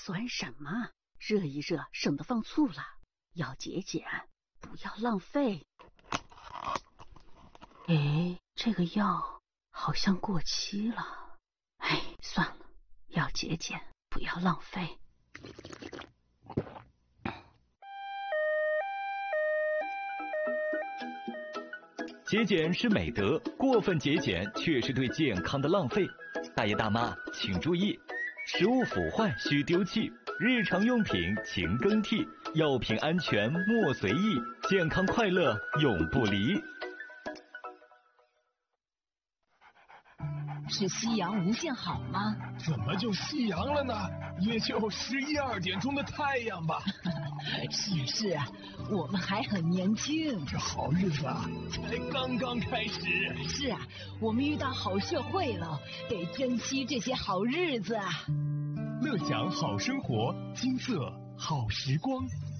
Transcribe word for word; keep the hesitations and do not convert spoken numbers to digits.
酸什么？热一热，省得放醋了。要节俭，不要浪费。哎，这个药好像过期了。哎，算了，要节俭，不要浪费。 节俭是美德，过分节俭却是对健康的浪费。大爷大妈请注意，食物腐坏需丢弃，日常用品勤更替，药品安全莫随意，健康快乐永不离。 是夕阳无限好吗？ 怎么就夕阳了呢？也就十一二点钟的太阳吧。 是是啊，我们还很年轻， 这好日子啊，才刚刚开始。 是啊，我们遇到好社会了，得珍惜这些好日子啊。 乐享好生活，金色好时光。